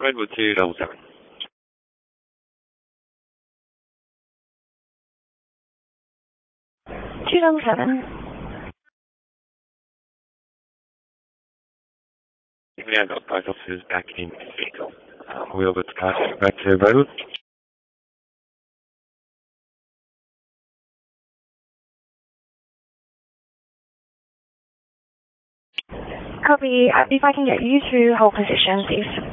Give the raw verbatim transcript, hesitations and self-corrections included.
Redwood two double seven. Two double seven. Yeah, I got both officers back in the vehicle. Um, we'll get the car back to Redwood. Copy. If I can get you to hold position, please.